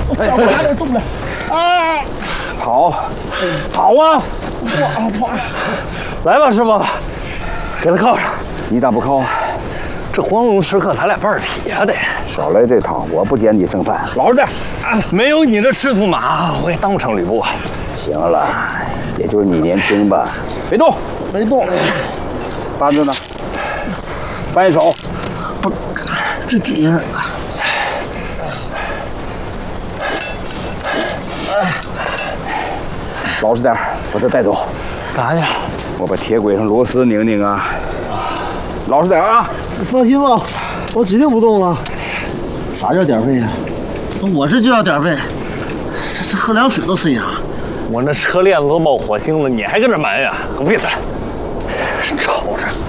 我脚哪点动不了。啊！ 好，好啊！ 跑！ 来吧，师傅，给他铐上。你咋不铐？这黄龙时刻，咱俩半匹啊得。少来这套，我不捡你剩饭。老实点，没有你这赤兔马，我也当不成吕布。行了，也就是你年轻吧。别动， 没动。 扳子呢？扳手。 不，这紧。 老实点，把他带走。 干啥去？ 我把铁轨上螺丝拧拧啊。老实点啊！ 放心吧，我指定不动了。啥叫点费呀？我这就要点费，这喝凉水都塞牙。 我那车链子都冒火星子，你还跟这埋怨？给我闭嘴！吵着。